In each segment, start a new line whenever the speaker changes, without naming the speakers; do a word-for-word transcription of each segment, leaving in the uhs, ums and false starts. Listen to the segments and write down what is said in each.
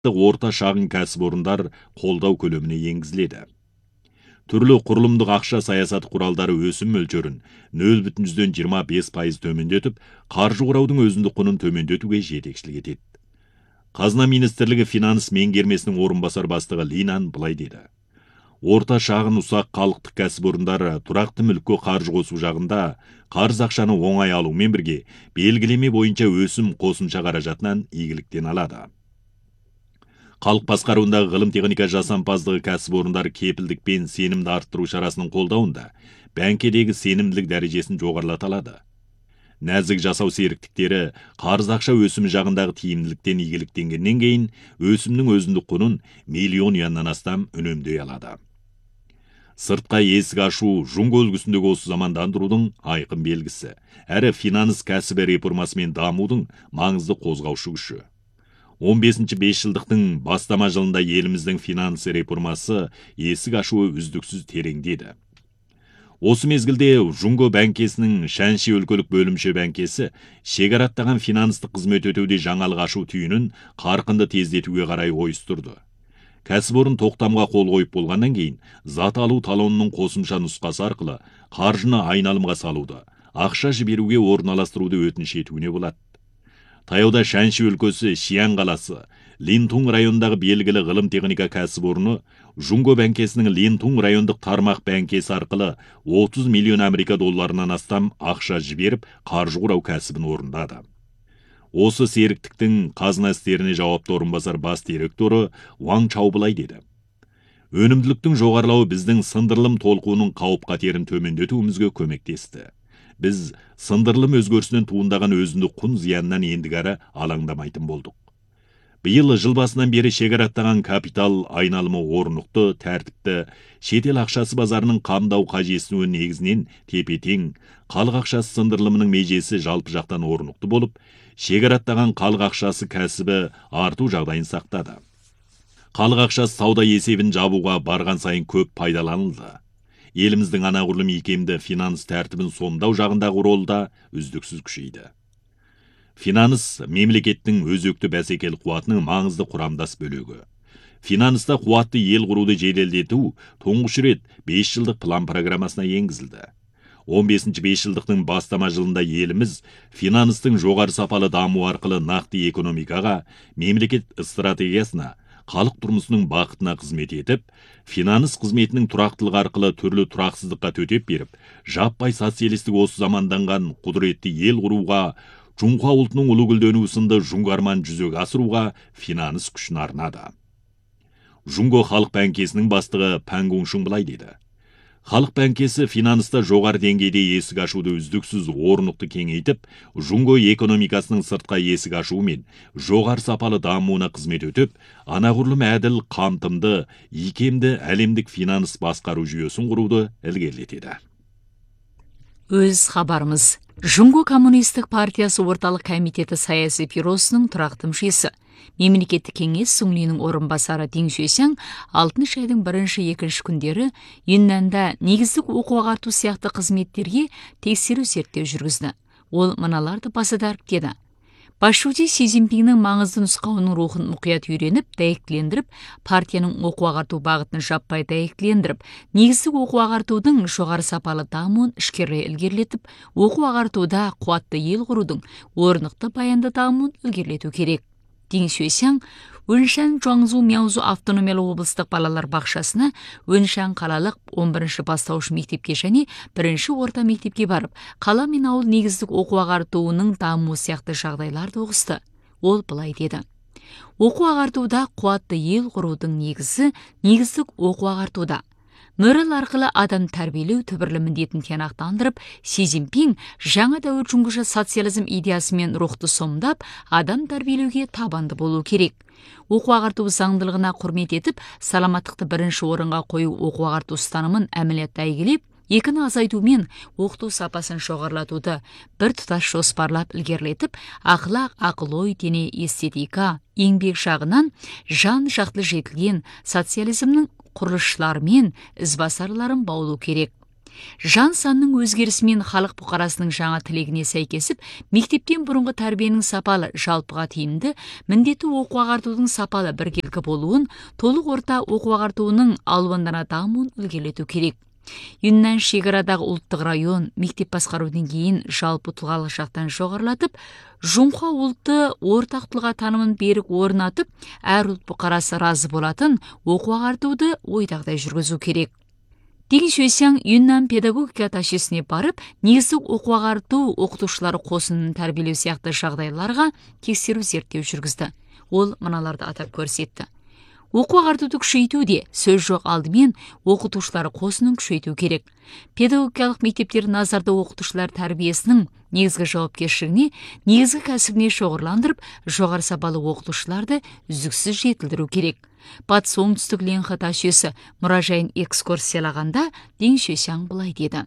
орта шағын кәсіпорындар қолдау көлеміне енгізіледі. Түрлі құрылымдық ақша саясаты құралдары өсім мөлшерін нөл бүтін жүзден жиырма бес пайыз төмендетіп, қаржы құраудың өзіндік құнын төмендетуге жетекшілік етеді. Қазына министрлігі финанс меңгермесінің орынбасар бастығы Линан былай деді: орта шағын ұсақ халықтық кәсіпорындар тұрақты мүлікке қаржы қосу жағында қарыз ақшаны оңай алумен бірге белгілеме бойынша өсім қосымша қаражатынан игіліктен алады. Халық басқаруындағы ғылым техника жасампаздығы кәсіпорындар кепілдік пен сенімді арттыру шарасының қолдауында бәңкедегі сенімділік дәрежесін жоғарылата алады. Нәзік жасау серіктіктері қарыз ақша өсімі жағындағы тиімділіктен игіліктенгеннен кейін өсімнің өзіндік құнын миллион юаннан астам үнемдей алады. Сыртқа есік ашу Жунго үлгісіндегі осы замандандырудың айқын белгісі, әрі финанс кәсібі реформасымен дамудың маңызды қозғаушы күші. он бесінші бесжылдықтың бастама жылында еліміздің финанс реформасы есік ашуы үздіксіз тереңдеді. Осы мезгілде Жунго бәңкесінің Шәнши өлкөлік бөлімше бәңкесі шекараттаған финанстық қызмет өтеуде жаңалық ашу түйінін қарқынды тездетуге қарай ойыстырды. Кәсіпорын тоқтамға қол қойып болғаннан кейін зат алу талонының қосымша нұсқасы арқылы қаржыны айналымға салуды, ақша жіберуге орналастыруды өтініш етуіне болады. Таяуда Шәнши өлкесі Шиян қаласы Линтунг райондағы белгілі ғылым техника кәсіпорны Жунго бәңкесінің Линтунг райондық тармақ бәңкесі арқылы отыз миллион америка долларынан астам ақша жіберіп қаржы құрау кәсібін орындады. Осы серіктіктің қазына істеріне жауапты орынбасар бас директоры Ваң Чау былай деді: өнімділіктің жоғарылауы біздің сындырылым толқуының қауіп қатерін төмендетуімізге көмектесті. Біз сындырылым өзгерісінен туындаған өзіндік құн зиянынан ендігәрі алаңдамайтын болдық. Биыл жыл басынан бері шекараттаған капитал айналымы орнықты, тәртіпті, шетел ақшасы базарының қамдау қажетсінуі негізінен тепе-тең, халық ақшасы сындырылымының межесі жалпы жақтан орнықты болып, шекараттаған халық ақшасы кәсібі арту жағдайын сақтады. Халық ақшасы сауда есебін жабуға барған сайын көп пайдаланылды. Еліміздің анағұрлым икемді финанс тәртібін сомдау жағындағы ролы да үздіксіз күшейді. Финанс мемлекеттің өзекті бәсекелік қуатының маңызды құрамдас бөлігі. Финанста қуатты ел құруды жеделдету тұңғыш рет бес жылдық план программасына енгізілді. он бесінші бесжылдықтың бастама жылында еліміз финанстың жоғары сапалы даму арқылы нақты экономикаға, мемлекет стратегиясына, халық тұрмысының бақытына қызмет етіп, финанс қызметінің тұрақтылығы арқылы түрлі тұрақсыздыққа төтеп беріп, жаппай социалистік осы заманданған құдіретті ел құруға, Жунхуа ұлтының ұлы гүлденуі сынды жұңгарман жүзеге асыруға финанс күшін арнады. Жунго халық бәңкесінің бастығы Пан Гуңшың былай деді: халық бәңкесі финанста жоғары деңгейде есік ашуды үздіксіз орнықты кеңейтіп, Жунго экономикасының сыртқа есік ашуы мен жоғары сапалы дамуына қызмет өтіп, анағұрлым әділ, қамтымды, икемді әлемдік финанс басқару жүйесін құруды ілгерілетеді.
Өз хабарымыз. Жунго коммунистік партиясы орталық комитеті саяси бюросының тұрақты мүшесі, мемлекеттік кеңес Сүңлинің орынбасары Дин Xuexiang алтыншы айдың бірінші екінші күндері Юннанда негіздік оқу-ағарту сияқты қызметтерге тексеру зерттеу жүргізді. Ол мыналарды баса дәріптеді: Басшысы Си Цзиньпиннің маңызды нұсқауының рухын мұқият үйреніп, дәйектілендіріп, партияның оқу-ағарту бағытын жаппай дәйектілендіріп, негіздік оқу-ағартудың жоғары сапалы дамуын ішкерлей ілгерілетіп, оқу-ағартуда қуатты ел құрудың орнықты баянды дамуын ілгерілету керек. Дин Xuexiang Өншан Чуаңзу Мяузу автономиялы облыстық балалар бақшасына Өншан қалалық он бірінші бастауыш мектепке және бірінші орта мектепке барып, қала мен ауыл негіздік оқу-ағартуының дамуы сияқты жағдайларды ұғысты. Ол былай деді: оқу-ағартуда қуатты ел құрудың негізі негіздік оқу-ағартуда. Мөрел арқылы адам тәрбиелеу түбірлі міндетін тиянақтандырып, Си Цзиньпин жаңа дәуір жұңғышы социализм идеясымен рухты сомдап, адам тәрбиелеуге табанды болу керек. Оқу-ағарту заңдылығына құрмет етіп, саламаттықты бірінші орынға қою оқу-ағарту ұстанымын әмілетті әйгілеп, екіні азайтумен оқыту сапасын жоғарылатуды бір тұтас жоспарлап ілгерілетіп, ақылақ, ақыл-ой, дене, эстетика, еңбек жағынан жан жақты жетілген социализмнің құрылысшылары мен ізбасарларын баулу керек. Жан санның өзгерісімен халық бұқарасының жаңа тілегіне сәйкесіп, мектептен бұрынғы тәрбиенің сапалы, жалпыға тиімді, міндетті оқу ағартудың сапалы біркелкі болуын, толық орта оқу ағартуының алуандана дамуын ілгерілету керек. Юннан шекарадағы ұлттық район мектеп басқару деңгейін жалпы тұлғалық жақтан жоғарылатып, Жұңқа ұлтты ортақ тұлға танымын берік орнатып, әр ұлт бұқарасы разы болатын оқу ағартуды ойдағыдай жүргізу керек. Деген сөзсең, Юннан педагогика тәжірибесіне барып, негіздік оқу ағарту оқытушылары қосынын тәрбиелеу сияқты жағдайларға тексеру зерттеу жүргізді. Ол мыналарды атап көрсетті. Оқу ағартуды күшейтуде сөз жоқ, алдымен оқытушылары қосынын күшейту керек. Педагогикалық мектептер назарда оқытушылар тәрбиесінің негізгі жауапкершілігіне, негізгі кәсібіне шоғырландырып, жоғары сапалы оқытушыларды үздіксіз жетілдіру керек. Батыс оңтүстік Ленха тәжірибесі мұражайын экскурсиялағанда Ден Шуйсяң былай деді.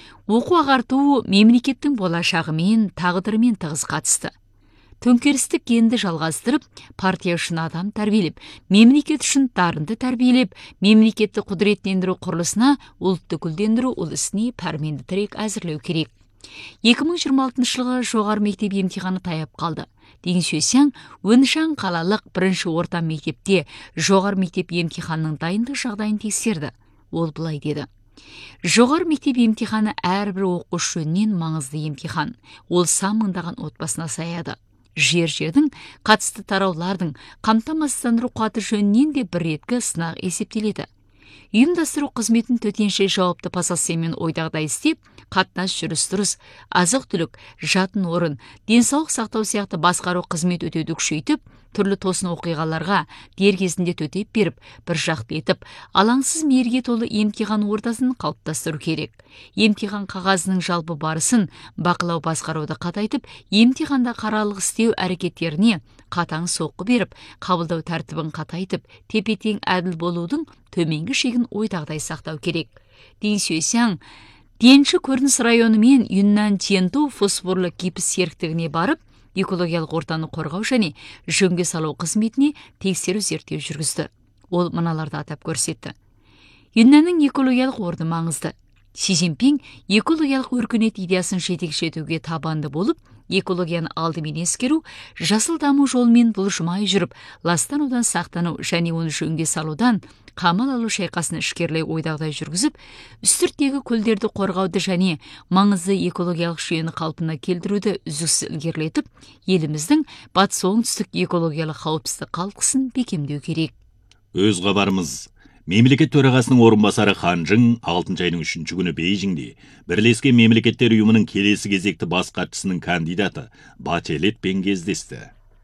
Оқу ағарту мемлекеттің болашағымен, тағдырымен тығыз қатысты. Төңкерістік генді жалғастырып, партия үшін адам тәрбиелеп, мемлекет үшін дарынды тәрбиелеп, мемлекетті құдіреттендіру құрылысына, ұлтты гүлдендіру ол ісіне пәрменді тірек әзірлеу керек. екі мың жиырма алтыншы жылғы жоғары мектеп емтиханы таяп қалды. Деген сөзсең, Өншан қалалық бірінші орта мектепте жоғары мектеп емтиханның дайындық жағдайын тексерді. Ол былай деді. Жоғары мектеп емтиханы әрбір оқушы жөнінен маңызды емтихан. Ол сан мыңдаған отбасына саяды. Жер-жердің, қатысты тараулардың, қамтамасыздандыру қуаты жөнінен де бір реткі сынақ есептеледі. Ұйымдастыру қызметін төтенше жауапты позициямен ойдағыдай істеп, қатынас жүріс-тұрыс, азық-түлік, жатын орын, денсаулық сақтау сияқты басқару қызмет өтеуді күшейтіп, түрлі тосын оқиғаларға дер кезінде төтеп беріп, бір жақты етіп, алаңсыз мерге толы емтихан ортасын қалыптастыру керек. Емтихан қағазының жалпы барысын бақылау басқаруды қатайтып, емтиханда қаралық істеу әрекеттеріне қатаң соққы беріп, қабылдау тәртібін қатайтып, тепе-тең әділ болудың төменгі шегін ойдағыдай сақтау керек. Ден Шуйсяң Денші көрініс районы мен Юннан Тиенту фосфорлы гипс серіктігіне барып, экологиялық ортаны қорғау және жөнге салу қызметіне тексеру зерттеу жүргізді. Ол мыналарды атап көрсетті. Юннанның экологиялық орны маңызды. Си Цзиньпин экологиялық өркениет идеясын жетекші етуге табанды болып, экологияны алдымен ескеру, жасыл даму жолымен бұлжымай жүріп, ластанудан сақтану және оны жөнге салудан қамал алу шайқасын ішкерлей ойдағыдай жүргізіп, үстірттегі көлдерді қорғауды және маңызды экологиялық жүйені қалпына келтіруді үздіксіз ілгерілетіп, еліміздің батыс оңтүстік экологиялық қауіпсіздік қалқысын бекемдеу керек.
Өз хабарымыз. Мемлекет төрағасының орынбасары Хан Жың алтыншы айының үшінші күні Бейжіңде Бірлескен Мемлекеттер ұйымының келесі кезекті бас хатшысының кандидаты Бачелетпен кездесті.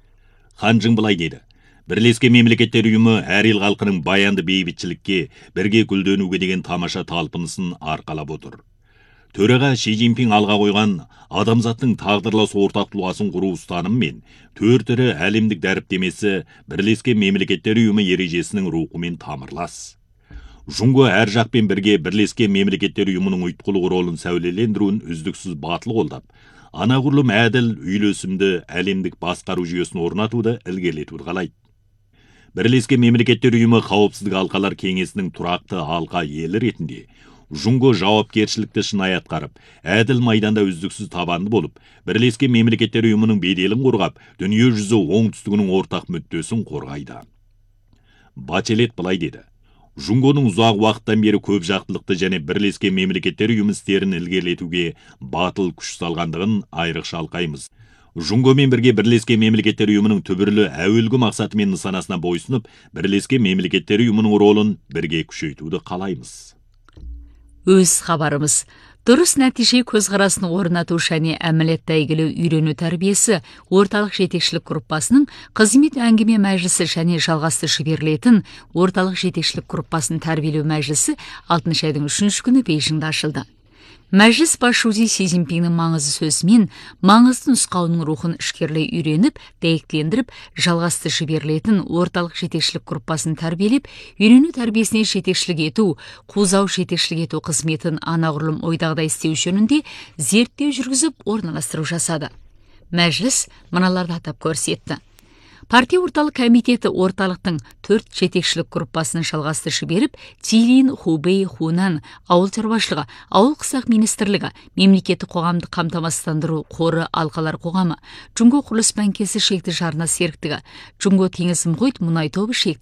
Хан Жың былай деді. Бірлескен Мемлекеттер ұйымы әр ел халқының баянды бейбітшілікке, бірге гүлденуге деген тамаша талпынысын арқалап отыр. Төраға Ши Цзиньпин алға қойған адамзаттың тағдырлас ортақ тұлғасын құру ұстанымымен төрт ірі әлемдік дәріптемесі Бірлескен Мемлекеттер ұйымы ережесінің рухымен тамырлас. Жұңго әр жақпен бірге Бірлескен Мемлекеттер ұйымының ұйытқылы ролын сәулелендіруін үздіксіз батыл қолдап, анағұрлым әділ, үйлесімді әлемдік басқару жүйесін орнатуды ілгерілетуді қалайды. Бірлескен Мемлекеттер ұйымы қауіпсіздік алқалар кеңесінің тұрақты алқа елі ретінде Жұңго жауапкершілікті шынайы атқарып, әділ майданда үздіксіз табанды болып, Бірлескен Мемлекеттер ұйымының беделін қорғап, дүние жүзі оңтүстігінің ортақ мүддесін қорғайды. Бачелет былай деді. Жұңгоның ұзақ уақыттан бері көп жақтылықты және Бірлескен Мемлекеттер ұйымы істерін ілгерілетуге батыл күш салғандығын айрықша алқаймыз. Жұңгомен бірге Бірлескен Мемлекеттер ұйымының түбірлі әуелгі мақсаты мен нысанасына бойсынып, Бірлескен Мемлекеттер ұйымының ролын бірге күшейтуді қалаймыз.
Өз хабарымыз. Дұрыс нәтиже көзқарасын орнату және әмілетті әйгілі үйрену тәрбиесі орталық жетекшілік группасының қызмет әңгіме мәжілісі және жалғасты жіберілетін орталық жетекшілік группасын тәрбиелеу мәжілісі алтыншы айдың үшінші күні Бейжіңде ашылды. Мәжіліс басшысы Си Цзиньпиннің маңызды сөзімен маңызды нұсқауының рухын ішкерлей үйреніп, дәйектендіріп, жалғасты жіберілетін орталық жетекшілік группасын тәрбиелеп, үйрену тәрбиесіне жетекшілік ету, қозау жетекшілік ету қызметін анағұрлым ойдағыдай істеу жөнінде зерттеу жүргізіп, орналастыру жасады. Мәжіліс мыналарды атап көрсетті. Партия орталық комитеті орталықтың төрт жетекшілік группасын жалғастырып беріп, Тилин, Хубей, Хунан, ауыл шаруашылығы, ауыл қысақ министрлігі, мемлекеттік қоғамды қамтамасыздандыру қоры алқалар қоғамы, Джунго құрылыс банкесі шекті жарна серіктігі, Джунго теңіз мұхит мұнай тобы шекті